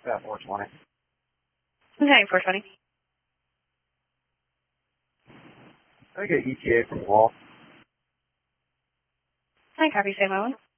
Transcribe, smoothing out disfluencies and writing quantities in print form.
About 420. Okay, 420. I get ETA from Wall. Hi, copy, same one.